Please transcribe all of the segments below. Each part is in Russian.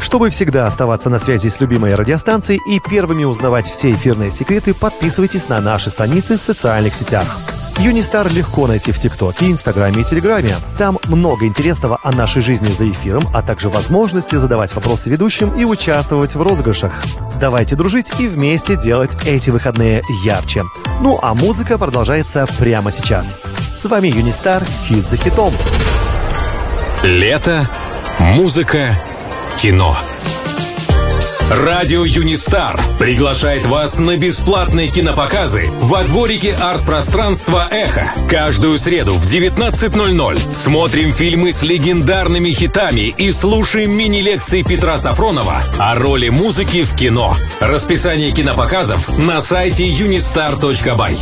Чтобы всегда оставаться на связи с любимой радиостанцией и первыми узнавать все эфирные секреты, подписывайтесь на наши страницы в социальных сетях. Юнистар легко найти в ТикТоке, Инстаграме и Телеграме. Там много интересного о нашей жизни за эфиром, а также возможности задавать вопросы ведущим и участвовать в розыгрышах. Давайте дружить и вместе делать эти выходные ярче. Ну а музыка продолжается прямо сейчас. С вами Юнистар, хит за хитом. Лето, музыка, кино. Радио Юнистар приглашает вас на бесплатные кинопоказы во дворике арт-пространства «Эхо». Каждую среду в 19:00 смотрим фильмы с легендарными хитами и слушаем мини-лекции Петра Сафронова о роли музыки в кино. Расписание кинопоказов на сайте unistar.by.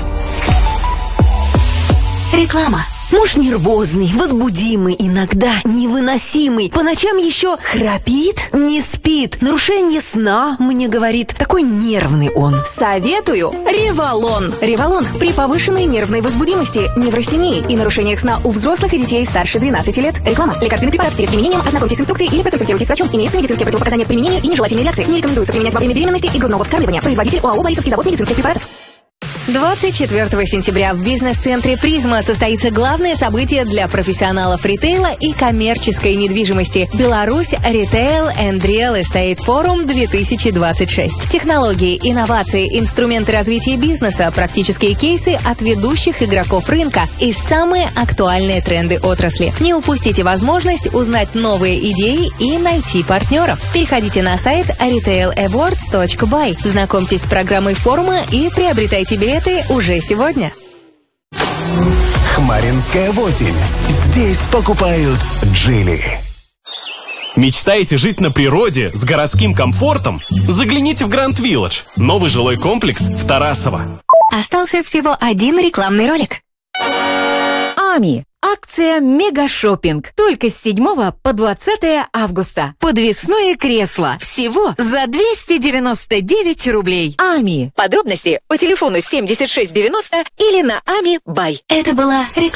Реклама. Муж нервозный, возбудимый, иногда невыносимый. По ночам еще храпит, не спит. Нарушение сна, мне говорит. Такой нервный он. Советую Ревалон. Ревалон при повышенной нервной возбудимости, неврастении и нарушениях сна у взрослых и детей старше 12 лет. Реклама. Лекарственный препарат. Перед применением ознакомьтесь с инструкцией или проконсультируйтесь с врачом. Имеются медицинские противопоказания к применению и нежелательные реакции. Не рекомендуется применять во время беременности и грудного вскармливания. Производитель ОАО «Борисовский завод медицинских препаратов». 24 сентября в бизнес-центре «Призма» состоится главное событие для профессионалов ритейла и коммерческой недвижимости «Беларусь Retail and Real Estate Forum 2026». Технологии, инновации, инструменты развития бизнеса, практические кейсы от ведущих игроков рынка и самые актуальные тренды отрасли. Не упустите возможность узнать новые идеи и найти партнеров. Переходите на сайт retailawards.by, знакомьтесь с программой форума и приобретайте билеты уже сегодня. Хмаринская 8. Здесь покупают Джили. Мечтаете жить на природе с городским комфортом? Загляните в Гранд Вилледж. Новый жилой комплекс в Тарасово. Остался всего один рекламный ролик. АМИ. Акция «Мегашоппинг». Только с 7 по 20 августа. Подвесное кресло. Всего за 299 рублей. АМИ. Подробности по телефону 7690 или на AMI.by. Это была реклама.